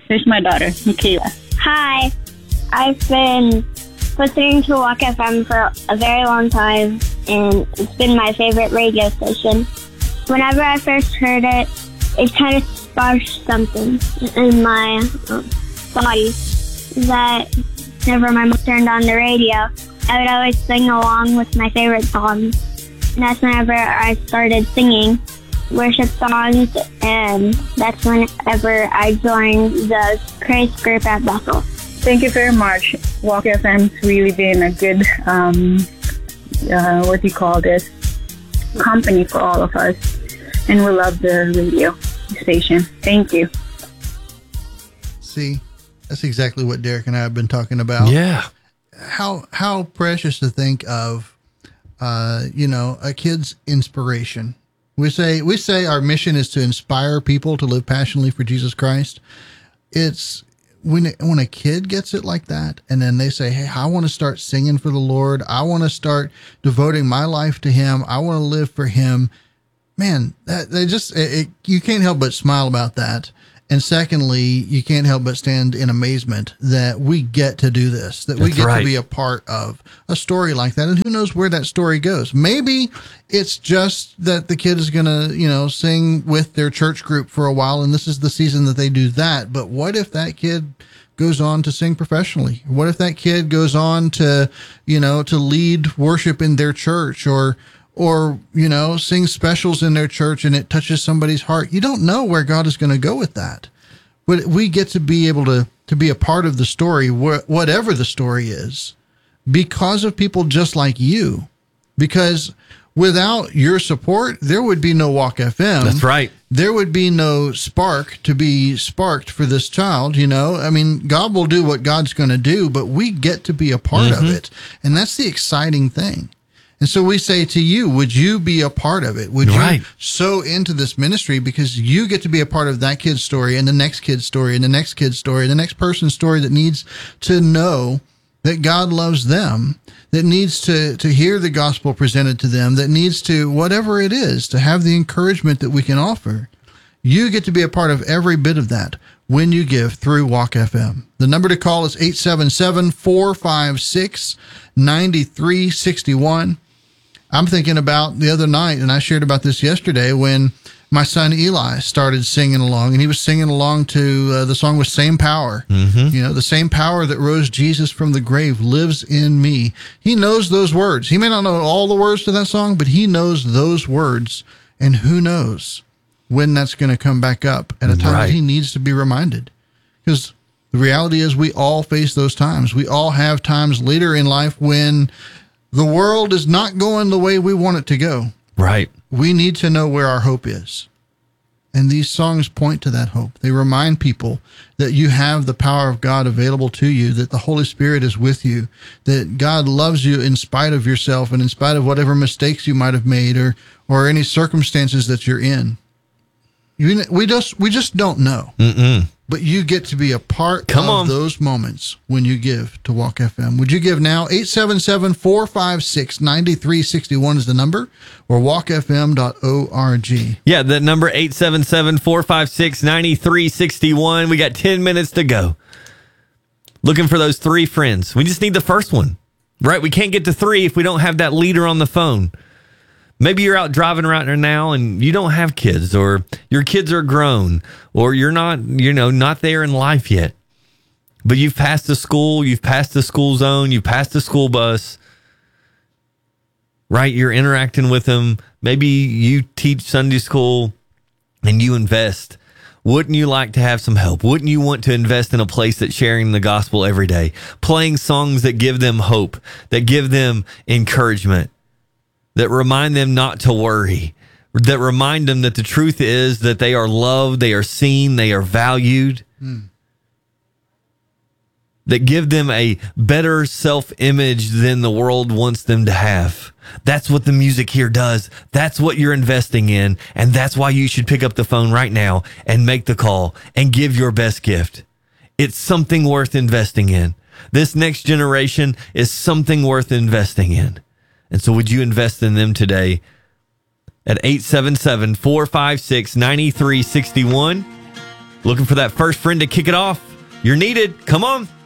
Here's my daughter, Michaela. Hi. I've been listening to Walk FM for a very long time, and it's been my favorite radio station. Whenever I first heard it, it kind of sparked something in my body that whenever my mom turned on the radio, I would always sing along with my favorite songs. And that's whenever I started singing worship songs, and that's whenever I joined the praise group at Bethel. Thank you very much. Walk FM's really been a good, company for all of us. And we love the radio station. Thank you. See, that's exactly what Derek and I have been talking about. Yeah. How precious to think of, a kid's inspiration. We say our mission is to inspire people to live passionately for Jesus Christ. It's when a kid gets it like that, and then they say, hey, I want to start singing for the Lord. I want to start devoting my life to him. I want to live for him. Man, you can't help but smile about that. And secondly, you can't help but stand in amazement that we get to do this, that we get to be a part of a story like that. And who knows where that story goes? Maybe it's just that the kid is going to, sing with their church group for a while, and this is the season that they do that. But what if that kid goes on to sing professionally? What if that kid goes on to, to lead worship in their church or sing specials in their church and it touches somebody's heart? You don't know where God is going to go with that. But we get to be able to be a part of the story, whatever the story is, because of people just like you. Because without your support, there would be no Walk FM. That's right. There would be no spark to be sparked for this child, I mean, God will do what God's going to do, but we get to be a part of it. And that's the exciting thing. And so we say to you, would you be a part of it? Would you sow into this ministry, because you get to be a part of that kid's story and the next kid's story and the next kid's story, and the next person's story that needs to know that God loves them, that needs to hear the gospel presented to them, that needs to, whatever it is, to have the encouragement that we can offer. You get to be a part of every bit of that when you give through Walk FM. The number to call is 877-456-9361. I'm thinking about the other night, and I shared about this yesterday, when my son Eli started singing along, and he was singing along to the song with Same Power. Mm-hmm. The same power that rose Jesus from the grave lives in me. He knows those words. He may not know all the words to that song, but he knows those words, and who knows when that's going to come back up at a time that he needs to be reminded. Because the reality is we all face those times. We all have times later in life when the world is not going the way we want it to go. Right. We need to know where our hope is. And these songs point to that hope. They remind people that you have the power of God available to you, that the Holy Spirit is with you, that God loves you in spite of yourself and in spite of whatever mistakes you might have made or any circumstances that you're in. We just don't know. But you get to be a part of those moments when you give to Walk FM. Would you give now? 877-456-9361 is the number, or walkfm.org. Yeah, that number, 877-456-9361. We got 10 minutes to go. Looking for those 3 friends. We just need the first one, right? We can't get to 3 if we don't have that leader on the phone. Maybe you're out driving right now and you don't have kids, or your kids are grown, or you're not, not there in life yet. But you've passed the school, you've passed the school zone, you've passed the school bus, right? You're interacting with them. Maybe you teach Sunday school and you invest. Wouldn't you like to have some help? Wouldn't you want to invest in a place that's sharing the gospel every day, playing songs that give them hope, that give them encouragement, that remind them not to worry, that remind them that the truth is that they are loved, they are seen, they are valued, that give them a better self-image than the world wants them to have. That's what the music here does. That's what you're investing in, and that's why you should pick up the phone right now and make the call and give your best gift. It's something worth investing in. This next generation is something worth investing in. And so would you invest in them today at 877-456-9361? Looking for that first friend to kick it off? You're needed. Come on.